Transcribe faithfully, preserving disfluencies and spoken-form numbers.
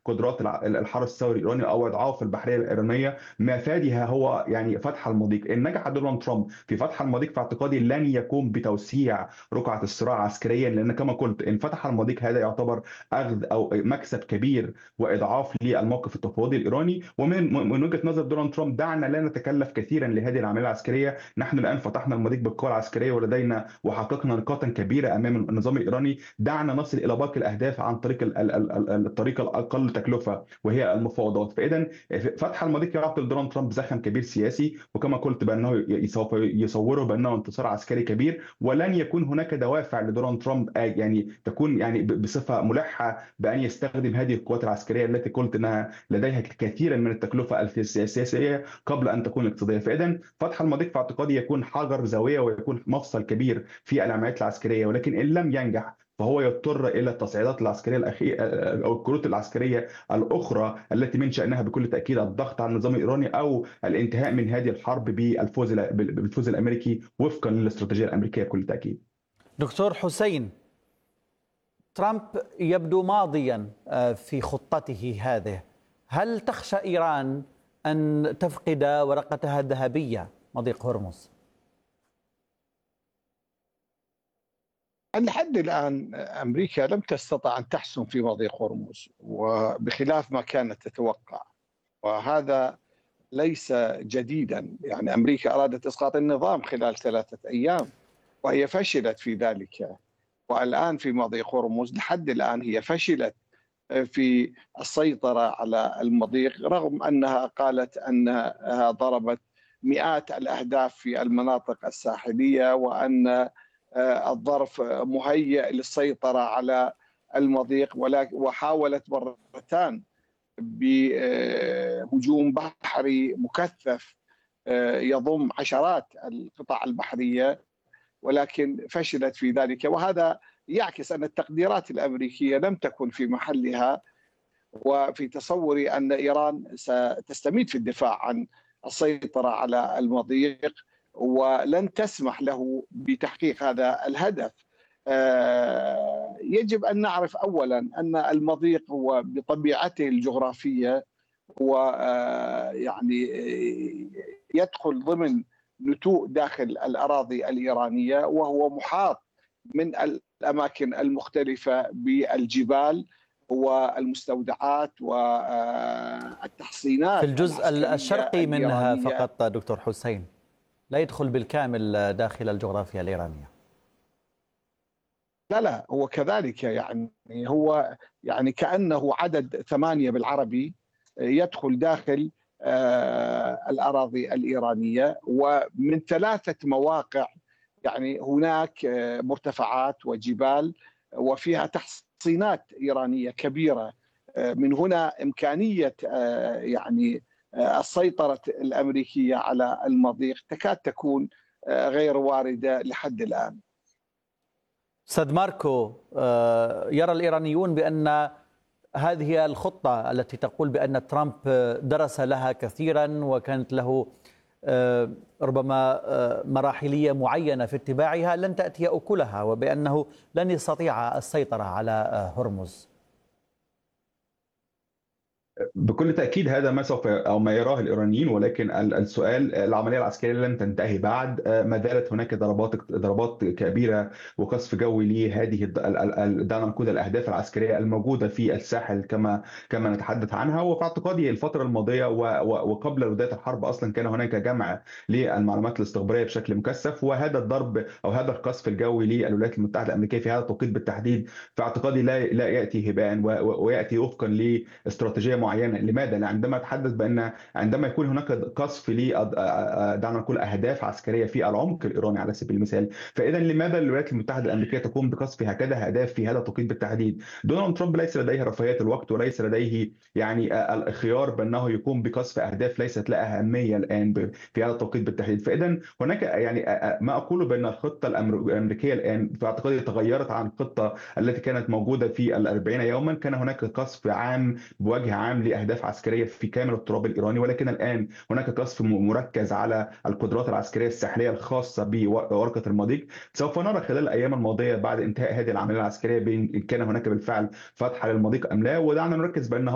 قدرات الع- الحرس الثوري الايراني او اضعاف البحريه الايرانيه، مفادها هو يعني فتح المضيق. ان نجح دونالد ترامب في فتح المضيق، في اعتقادي لن يكون بتوسيع رقعه الصراع عسكريا، لان كما قلت ان فتح المضيق هذا يعتبر اخذ او مكسب كبير واضعاف للموقف التفاوضي الايراني. ومن من وجهه نظر دونالد ترامب، دعنا لا نتكلف كثيرا لهذه العمليه العسكريه، نحن الان فتحنا المضيق بالقوى العسكريه ولدينا وحققنا نقاطا كبيره امام النظام الايراني، دعنا نصل الى باقي الاهداف عن طريق ال- ال- ال- الطريقه الاقل تكلفه وهي المفاوضات. فاذا فتح المضيق يعطي لدونالد ترامب زخم كبير سياسي، وكما قلت بانه ي- سوف يصوره بانه انتصار عسكري كبير، ولن يكون هناك دوافع لدونالد ترامب آه، يعني تكون يعني ب- بصفه ملحه بان يستخدم هذه القوات العسكريه التي قلت انها لديها كثيرا من التكلفه السياسيه قبل ان تكون اقتصاديه. فاذا فتح المضيق في اعتقادي يكون حجر زاويه ويكون مفصل كبير في العمليات العسكريه، ولكن ان لم ينجح فهو يضطر الى التصعيدات العسكريه الاخيره او الكروت العسكريه الاخرى التي من شانها بكل تاكيد الضغط على النظام الايراني او الانتهاء من هذه الحرب بالفوز بالفوز الامريكي وفقا للاستراتيجيه الامريكيه بكل تاكيد. دكتور حسين، ترامب يبدو ماضيا آه، في خطته هذه. هل تخشى إيران أن تفقد ورقتها الذهبية مضيق هرمز؟ لحد الآن أمريكا لم تستطع أن تحسم في مضيق هرمز، وبخلاف ما كانت تتوقع، وهذا ليس جديدا. يعني أمريكا أرادت إسقاط النظام خلال ثلاثة أيام وهي فشلت في ذلك، والآن في مضيق هرمز لحد الآن هي فشلت في السيطرة على المضيق، رغم أنها قالت أنها ضربت مئات الأهداف في المناطق الساحلية، وأن الظرف مهيئ للسيطرة على المضيق، وحاولت مرتان بهجوم بحري مكثف يضم عشرات القطع البحرية، ولكن فشلت في ذلك. وهذا يعكس أن التقديرات الأمريكية لم تكن في محلها، وفي تصوري أن إيران ستستميت في الدفاع عن السيطرة على المضيق ولن تسمح له بتحقيق هذا الهدف. يجب أن نعرف أولا أن المضيق هو بطبيعته الجغرافية ويعني يدخل ضمن نتوء داخل الأراضي الإيرانية، وهو محاط من الأماكن المختلفة بالجبال والمستودعات في والتحصينات الجزء العسكرية الشرقي منها الإيرانية. فقط دكتور حسين، لا يدخل بالكامل داخل الجغرافيا الإيرانية. لا لا هو كذلك، يعني هو يعني كأنه عدد ثمانية بالعربي يدخل داخل الأراضي الإيرانية، ومن ثلاثة مواقع. يعني هناك مرتفعات وجبال وفيها تحصينات إيرانية كبيرة، من هنا إمكانية يعني السيطرة الأمريكية على المضيق تكاد تكون غير واردة لحد الآن. أستاذ ماركو، يرى الإيرانيون بأن هذه الخطة التي تقول بأن ترامب درس لها كثيرا وكانت له ربما مراحلية معينة في اتباعها لن تأتي أكلها، وبأنه لن يستطيع السيطرة على هرمز؟ بكل تأكيد هذا ما سوف أو ما يراه الإيرانيين، ولكن ال- السؤال، العملية العسكرية لن تنتهي بعد. آه، ما زالت هناك ضربات ضربات كبيرة وقصف جوي لهذه الد- ال- ال- ال- دعنا نقول الأهداف العسكرية الموجودة في الساحل كما كما نتحدث عنها. وفي اعتقادي الفترة الماضية و- و- وقبل بداية الحرب أصلا كان هناك جمع للمعلومات الاستخبارية بشكل مكثف، وهذا الضرب أو هذا القصف الجوي للولايات المتحدة الأمريكية في هذا التوقيت بالتحديد في اعتقادي لا لا يأتي هباء و- و- ويأتي وفقا لاستراتيجية معينه. لماذا؟ لأن عندما اتحدث بان عندما يكون هناك قصف ل دعنا نقول اهداف عسكريه في العمق الايراني على سبيل المثال، فاذا لماذا الولايات المتحده الامريكيه تقوم بقصف هكذا اهداف في هذا التوقيت بالتحديد؟ دونالد ترامب ليس لديه رفاهيه الوقت وليس لديه يعني الخيار بانه يقوم بقصف اهداف ليست لها اهميه الان ب- في هذا التوقيت بالتحديد. فاذا هناك يعني ما اقوله بان الخطه الأمر- الامريكيه الان في اعتقادي تغيرت عن الخطه التي كانت موجوده في الأربعين يوما. كان هناك قصف عام بوجه عام لاهداف عسكريه في كامل التراب الايراني، ولكن الان هناك قصف م- مركز على القدرات العسكريه الساحليه الخاصه بورقه المضيق. سوف نرى خلال الايام الماضيه بعد انتهاء هذه العمليه العسكريه بان كان هناك بالفعل فتح للمضيق ام لا، ودعنا نركز بان